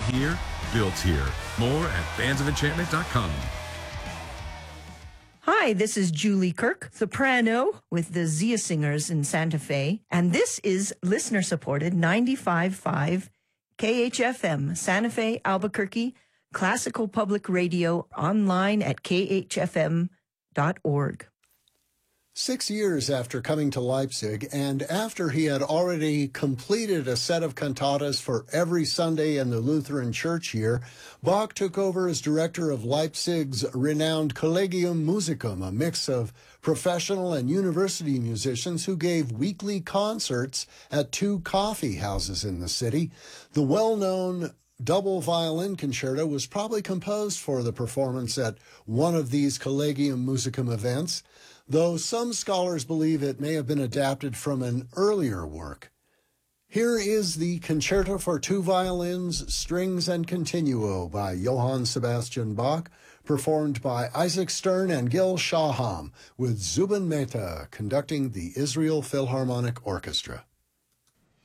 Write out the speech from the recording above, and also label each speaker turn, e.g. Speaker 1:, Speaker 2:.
Speaker 1: here, built here. More at bandsoфenchantment.com.
Speaker 2: Hi, this is Julie Kirk, soprano with the Zia Singers in Santa Fe, and this is listener-supported 95.5 KHFM, Santa Fe, Albuquerque, classical public radio, online at khfm.org.
Speaker 3: 6 years after coming to Leipzig, and after he had already completed a set of cantatas for every Sunday in the Lutheran Church year, Bach took over as director of Leipzig's renowned Collegium Musicum, a mix of professional and university musicians who gave weekly concerts at 2 coffee houses in the city. The well-known double violin concerto was probably composed for the performance at one of these Collegium Musicum events, though some scholars believe it may have been adapted from an earlier work. Here is the Concerto for 2 Violins, Strings and Continuo by Johann Sebastian Bach, performed by Isaac Stern and Gil Shaham, with Zubin Mehta conducting the Israel Philharmonic Orchestra.